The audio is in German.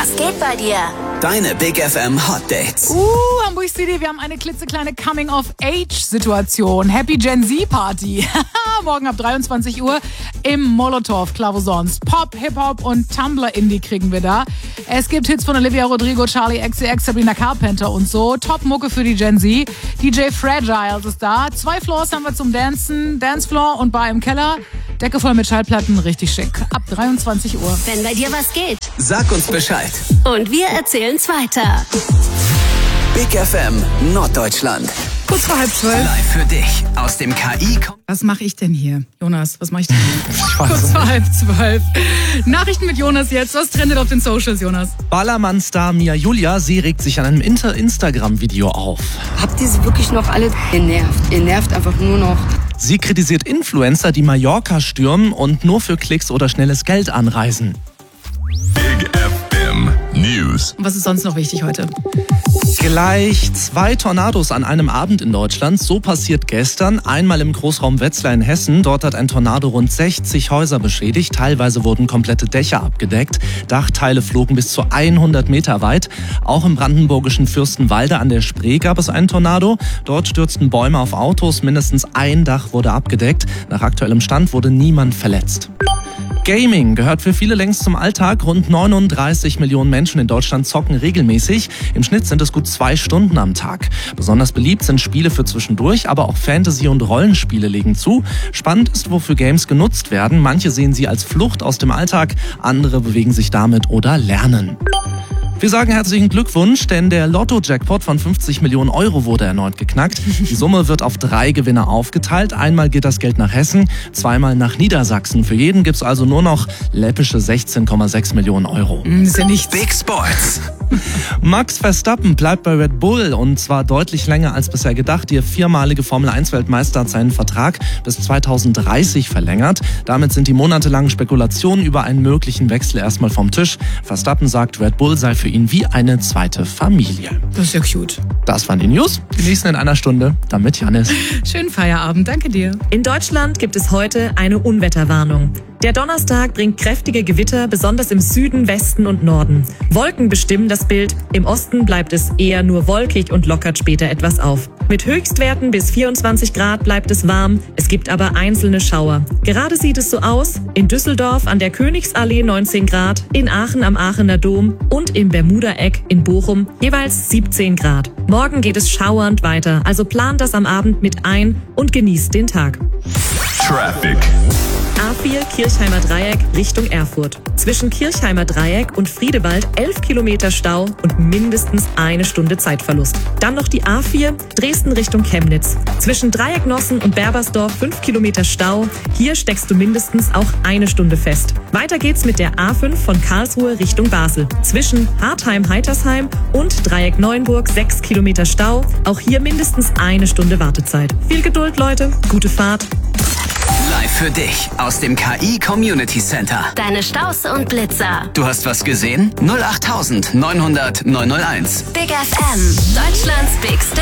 Was geht bei dir? Deine Big FM Hot Dates. Hamburg City, wir haben eine klitzekleine Coming-of-Age-Situation. Happy Gen Z-Party. Morgen ab 23 Uhr im Molotow, klar wo sonst. Pop, Hip-Hop und Tumblr-Indie kriegen wir da. Es gibt Hits von Olivia Rodrigo, Charlie XCX, Sabrina Carpenter und so. Top-Mucke für die Gen Z. DJ Fragile ist da. 2 Floors haben wir zum Dancen. Dancefloor und Bar im Keller. Decke voll mit Schallplatten, richtig schick. Ab 23 Uhr. Wenn bei dir was geht. Sag uns Bescheid. Und wir erzählen's weiter. Big FM Norddeutschland. Kurz vor 11:30. Live für dich aus dem KI. Was mache ich denn hier? Jonas, was mache ich denn hier? Kurz vor 11:30. Nachrichten mit Jonas jetzt. Was trendet auf den Socials, Jonas? Ballermann-Star Mia Julia, sie regt sich an einem Instagram-Video auf. Habt ihr sie wirklich noch alle genervt? Ihr nervt einfach nur noch. Sie kritisiert Influencer, die Mallorca stürmen und nur für Klicks oder schnelles Geld anreisen. Big FM News. Und was ist sonst noch wichtig heute? Gleich 2 Tornados an einem Abend in Deutschland. So passiert gestern. Einmal im Großraum Wetzlar in Hessen. Dort hat ein Tornado rund 60 Häuser beschädigt. Teilweise wurden komplette Dächer abgedeckt. Dachteile flogen bis zu 100 Meter weit. Auch im brandenburgischen Fürstenwalde an der Spree gab es einen Tornado. Dort stürzten Bäume auf Autos. Mindestens ein Dach wurde abgedeckt. Nach aktuellem Stand wurde niemand verletzt. Gaming gehört für viele längst zum Alltag. Rund 39 Millionen Menschen in Deutschland zocken regelmäßig. Im Schnitt sind es gut 2 Stunden am Tag. Besonders beliebt sind Spiele für zwischendurch, aber auch Fantasy- und Rollenspiele legen zu. Spannend ist, wofür Games genutzt werden. Manche sehen sie als Flucht aus dem Alltag, andere bewegen sich damit oder lernen. Wir sagen herzlichen Glückwunsch, denn der Lotto-Jackpot von 50 Millionen Euro wurde erneut geknackt. Die Summe wird auf 3 Gewinner aufgeteilt. Einmal geht das Geld nach Hessen, zweimal nach Niedersachsen. Für jeden gibt's also nur noch läppische 16,6 Millionen Euro. Das ist ja nichts. Big Sports. Max Verstappen bleibt bei Red Bull und zwar deutlich länger als bisher gedacht. Der 4-malige Formel-1-Weltmeister hat seinen Vertrag bis 2030 verlängert. Damit sind die monatelangen Spekulationen über einen möglichen Wechsel erstmal vom Tisch. Verstappen sagt, Red Bull sei für ihn wie eine zweite Familie. Das ist ja cute. Das waren die News. Die nächsten in einer Stunde. Dann mit Janis. Schönen Feierabend, danke dir. In Deutschland gibt es heute eine Unwetterwarnung. Der Donnerstag bringt kräftige Gewitter, besonders im Süden, Westen und Norden. Wolken bestimmen das Bild. Im Osten bleibt es eher nur wolkig und lockert später etwas auf. Mit Höchstwerten bis 24 Grad bleibt es warm. Es gibt aber einzelne Schauer. Gerade sieht es so aus. In Düsseldorf an der Königsallee 19 Grad, in Aachen am Aachener Dom und im Bermuda-Eck in Bochum jeweils 17 Grad. Morgen geht es schauernd weiter, also plant das am Abend mit ein und genießt den Tag. Traffic. A4 Kirchheimer Dreieck Richtung Erfurt. Zwischen Kirchheimer Dreieck und Friedewald 11 Kilometer Stau und mindestens 1 Stunde Zeitverlust. Dann noch die A4 Dresden Richtung Chemnitz. Zwischen Dreiecknossen und Berbersdorf 5 Kilometer Stau. Hier steckst du mindestens auch 1 Stunde fest. Weiter geht's mit der A5 von Karlsruhe Richtung Basel. Zwischen Hartheim-Heitersheim und Dreieck Neuenburg 6 Kilometer Stau. Auch hier mindestens 1 Stunde Wartezeit. Viel Geduld, Leute. Gute Fahrt. Live für dich aus dem KI Community Center. Deine Staus und Blitzer. Du hast was gesehen? 08900 901. Big FM. Deutschlands Big